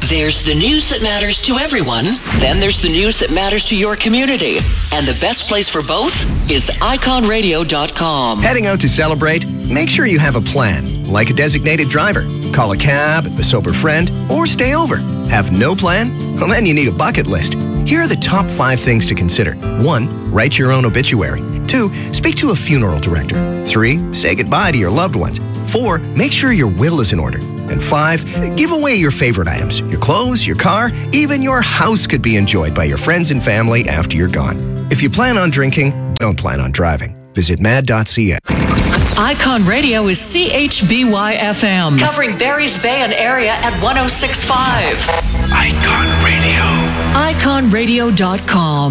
There's the news that matters to everyone. Then there's the news that matters to your community. And the best place for both is iconradio.com. Heading out to celebrate? Make sure you have a plan, like a designated driver. Call a cab, a sober friend, or stay over. Have no plan? Well, then you need a bucket list. Here are the top 5 things to consider. 1, write your own obituary. 2, speak to a funeral director. 3, say goodbye to your loved ones. 4, make sure your will is in order. And 5, give away your favorite items. Your clothes, your car, even your house could be enjoyed by your friends and family after you're gone. If you plan on drinking, don't plan on driving. Visit mad.ca. Icon Radio is CHBY-FM, covering Barry's Bay and area at 106.5. Icon Radio. iconradio.com.